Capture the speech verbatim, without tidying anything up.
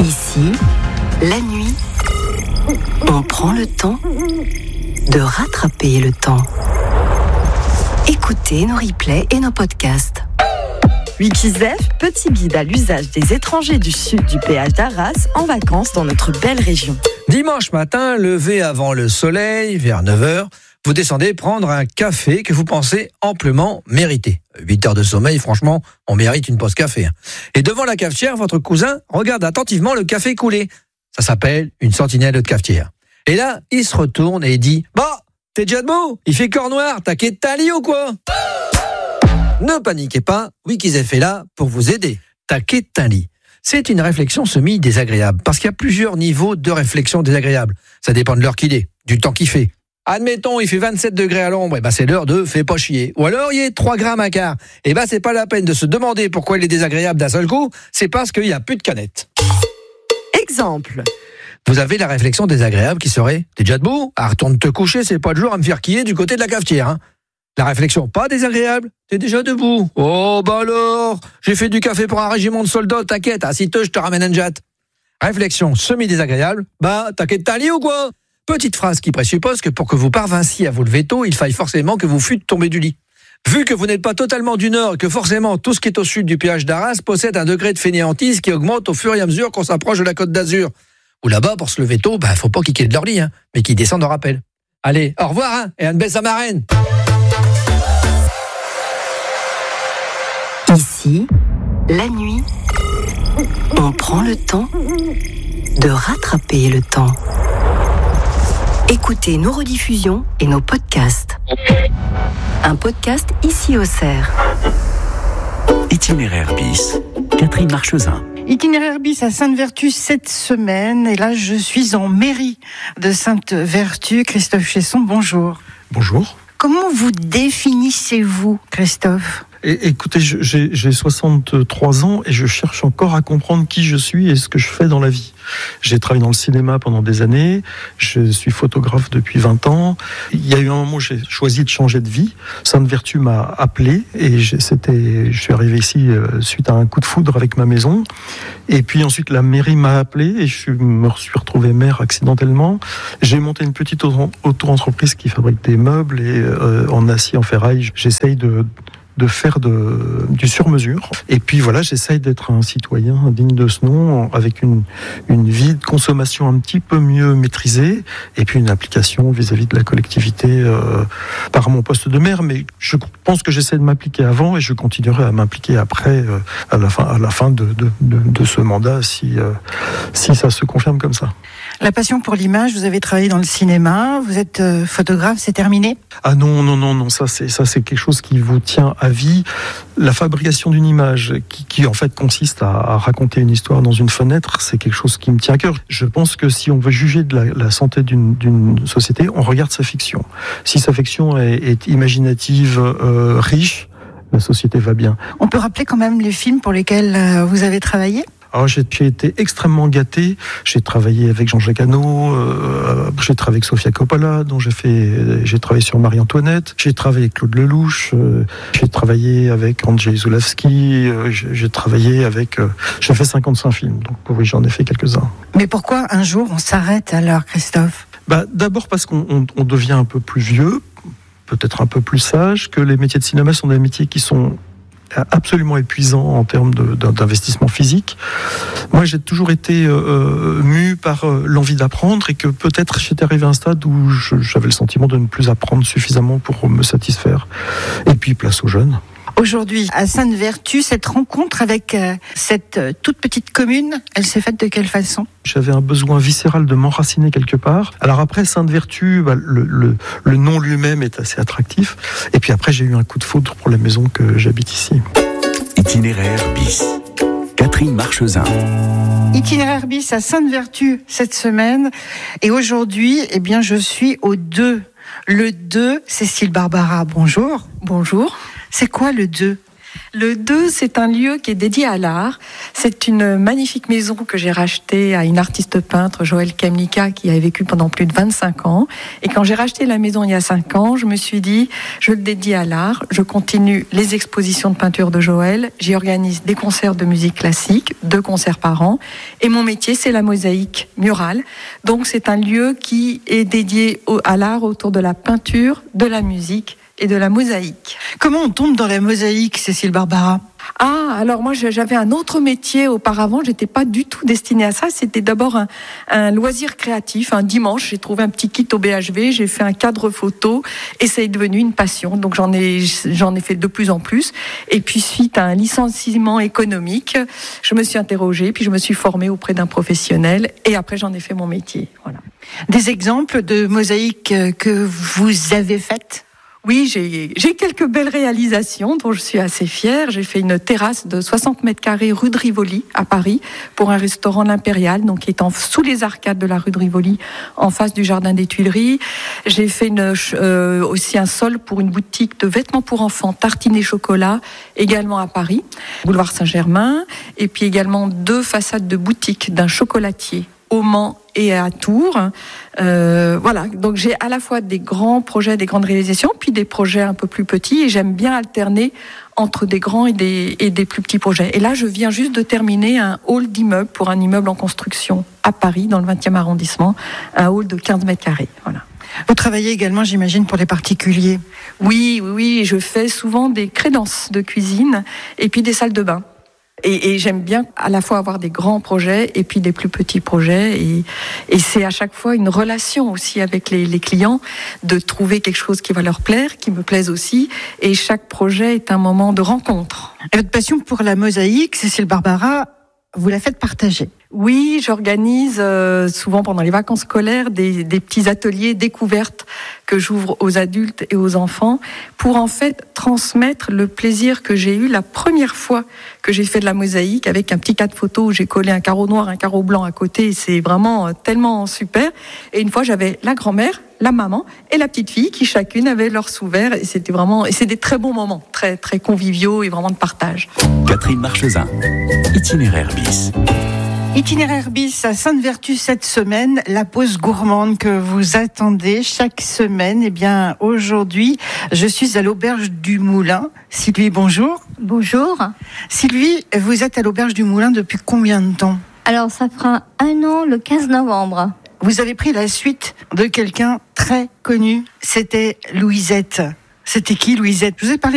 Ici, la nuit, on prend le temps de rattraper le temps. Écoutez nos replays et nos podcasts. Wikizef, petit guide à l'usage des étrangers du sud du péage d'Arras en vacances dans notre belle région. Dimanche matin, levé avant le soleil, vers neuf heures, vous descendez prendre un café que vous pensez amplement mériter. huit heures de sommeil, franchement, on mérite une pause café. Et devant la cafetière, votre cousin regarde attentivement le café coulé. Ça s'appelle une sentinelle de cafetière. Et là, il se retourne et dit « Bah, t'es déjà debout ? Il fait corps noir, t'as quitté ta lit ou quoi ?» Ne paniquez pas, Wikizef est là pour vous aider. Taquet d'un lit. C'est une réflexion semi-désagréable, parce qu'il y a plusieurs niveaux de réflexion désagréable. Ça dépend de l'heure qu'il est, du temps qu'il fait. Admettons, il fait vingt-sept degrés à l'ombre, et ben c'est l'heure de fais pas chier. Ou alors, il est trois grammes à quart. Et ben c'est pas la peine de se demander pourquoi il est désagréable d'un seul coup, c'est parce qu'il n'y a plus de canette. Exemple. Vous avez la réflexion désagréable qui serait « T'es déjà debout ? Ah, retourne te coucher, c'est pas de jour à me faire quiller du côté de la cafetière. Hein. » La réflexion pas désagréable, t'es déjà debout. Oh bah alors, j'ai fait du café pour un régiment de soldats, t'inquiète, assis-toi, je te ramène un jet. Réflexion semi-désagréable, bah t'inquiète ta lit ou quoi ? Petite phrase qui présuppose que pour que vous parvinssiez à vous lever tôt, il faille forcément que vous fûtes tombé du lit. Vu que vous n'êtes pas totalement du nord et que forcément tout ce qui est au sud du péage d'Arras possède un degré de fainéantise qui augmente au fur et à mesure qu'on s'approche de la Côte d'Azur. Ou là-bas, pour se lever tôt, bah faut pas qu'ils quittent de leur lit, hein, mais qu'ils descendent en rappel. Allez, au revoir, hein, et Anne baisse à marraine. Ici, la nuit, on prend le temps de rattraper le temps. Écoutez nos rediffusions et nos podcasts. Un podcast ici au Cerf. Itinéraire bis, Catherine Marchesin. Itinéraire bis à Sainte-Vertu cette semaine. Et là, je suis en mairie de Sainte-Vertu. Christophe Chesson, bonjour. Bonjour. Comment vous définissez-vous, Christophe ? Et, écoutez, je, j'ai, j'ai soixante-trois ans et je cherche encore à comprendre qui je suis et ce que je fais dans la vie. J'ai travaillé dans le cinéma pendant des années, je suis photographe depuis vingt ans. Il y a eu un moment où j'ai choisi de changer de vie. Sainte-Vertu m'a appelé et j'ai, c'était, je suis arrivé ici euh, suite à un coup de foudre avec ma maison. Et puis ensuite, la mairie m'a appelé et je me suis retrouvé maire accidentellement. J'ai monté une petite auto-entreprise qui fabrique des meubles et euh, en acier, en ferraille. J'essaye de... de faire de, du sur-mesure. Et puis voilà, j'essaye d'être un citoyen digne de ce nom, avec une, une vie de consommation un petit peu mieux maîtrisée, et puis une application vis-à-vis de la collectivité euh, par mon poste de maire. Mais je pense que j'essaie de m'appliquer avant, et je continuerai à m'impliquer après, euh, à la fin, à la fin de, de, de, de ce mandat, si, euh, si ça se confirme comme ça. La passion pour l'image, vous avez travaillé dans le cinéma, vous êtes euh, photographe, c'est terminé ? Ah non, non, non, non, ça c'est, ça c'est quelque chose qui vous tient à vie. La fabrication d'une image qui, qui en fait consiste à, à raconter une histoire dans une fenêtre, c'est quelque chose qui me tient à cœur. Je pense que si on veut juger de la, la santé d'une, d'une société, on regarde sa fiction. Si sa fiction est, est imaginative, euh, riche, la société va bien. On peut rappeler quand même les films pour lesquels euh, vous avez travaillé ? Alors j'ai, j'ai été extrêmement gâté. J'ai travaillé avec Jean-Jacques Hano, euh, j'ai travaillé avec Sofia Coppola, dont j'ai fait, j'ai travaillé sur Marie-Antoinette. J'ai travaillé avec Claude Lelouch. Euh, j'ai travaillé avec Andrzej Zulawski. Euh, j'ai, j'ai travaillé avec. Euh, j'ai fait cinquante-cinq films, donc oui, j'en ai fait quelques-uns. Mais pourquoi un jour on s'arrête alors, Christophe ? Bah, d'abord parce qu'on on, on devient un peu plus vieux, peut-être un peu plus sage, que les métiers de cinéma sont des métiers qui sont absolument épuisant en termes de, d'investissement physique. Moi, j'ai toujours été euh, mu par euh, l'envie d'apprendre et que peut-être j'étais arrivé à un stade où je, j'avais le sentiment de ne plus apprendre suffisamment pour me satisfaire. Et puis, place aux jeunes. Aujourd'hui, à Sainte-Vertu, cette rencontre avec euh, cette euh, toute petite commune, elle s'est faite de quelle façon ? J'avais un besoin viscéral de m'enraciner quelque part. Alors après, Sainte-Vertu, bah, le, le, le nom lui-même est assez attractif. Et puis après, j'ai eu un coup de foudre pour la maison que j'habite ici. Itinéraire bis, Catherine Marchesin. Itinéraire bis à Sainte-Vertu cette semaine. Et aujourd'hui, eh bien, je suis au deux. Le deux, Cécile Barbara, bonjour. Bonjour. C'est quoi le deux ? Le deux, c'est un lieu qui est dédié à l'art. C'est une magnifique maison que j'ai rachetée à une artiste peintre, Joëlle Kemlika, qui a vécu pendant plus de vingt-cinq ans. Et quand j'ai racheté la maison il y a cinq ans, je me suis dit, je le dédie à l'art. Je continue les expositions de peinture de Joëlle. J'y organise des concerts de musique classique, deux concerts par an. Et mon métier, c'est la mosaïque murale. Donc c'est un lieu qui est dédié au, à l'art autour de la peinture, de la musique et de la mosaïque. Comment on tombe dans la mosaïque, Cécile Barbara ? Ah, alors moi j'avais un autre métier auparavant, j'étais pas du tout destinée à ça, c'était d'abord un, un loisir créatif. Un dimanche, j'ai trouvé un petit kit au B H V, j'ai fait un cadre photo et ça est devenu une passion, donc j'en ai, j'en ai fait de plus en plus. Et puis suite à un licenciement économique, je me suis interrogée, puis je me suis formée auprès d'un professionnel et après j'en ai fait mon métier. Voilà. Des exemples de mosaïques que vous avez faites ? Oui, j'ai, j'ai quelques belles réalisations dont je suis assez fière. J'ai fait une terrasse de soixante mètres carrés rue de Rivoli à Paris pour un restaurant L'Impérial, donc qui est en, sous les arcades de la rue de Rivoli, en face du jardin des Tuileries. J'ai fait une, euh, aussi un sol pour une boutique de vêtements pour enfants, tartines et chocolat, également à Paris, boulevard Saint-Germain. Et puis également deux façades de boutique d'un chocolatier au Mans et à Tours. Euh, voilà, donc j'ai à la fois des grands projets, des grandes réalisations, puis des projets un peu plus petits, et j'aime bien alterner entre des grands et des, et des plus petits projets. Et là, je viens juste de terminer un hall d'immeuble pour un immeuble en construction à Paris, dans le vingtième arrondissement, un hall de quinze mètres carrés. Voilà. Vous travaillez également, j'imagine, pour les particuliers ? Oui, oui, oui, je fais souvent des crédences de cuisine et puis des salles de bain. Et, et j'aime bien à la fois avoir des grands projets et puis des plus petits projets. Et, et c'est à chaque fois une relation aussi avec les, les clients, de trouver quelque chose qui va leur plaire, qui me plaise aussi. Et chaque projet est un moment de rencontre. Et votre passion pour la mosaïque, Cécile Barbara, vous la faites partager ? Oui, j'organise euh, souvent pendant les vacances scolaires des, des petits ateliers découvertes que j'ouvre aux adultes et aux enfants pour en fait transmettre le plaisir que j'ai eu la première fois que j'ai fait de la mosaïque avec un petit cadre photo où j'ai collé un carreau noir, un carreau blanc à côté. Et c'est vraiment tellement super. Et une fois, j'avais la grand-mère, la maman et la petite fille qui chacune avait leur sous-verre. Et c'était vraiment, et c'est des très bons moments, très très conviviaux et vraiment de partage. Catherine Marchesin, itinéraire bis. Itinéraire bis à Sainte-Vertu cette semaine, la pause gourmande que vous attendez chaque semaine. Eh bien, aujourd'hui, je suis à l'auberge du Moulin. Sylvie, bonjour. Bonjour. Sylvie, vous êtes à l'auberge du Moulin depuis combien de temps ? Alors, ça fera un an le quinze novembre. Vous avez pris la suite de quelqu'un très connu. C'était Louisette. C'était qui, Louisette ? Je vous ai parlé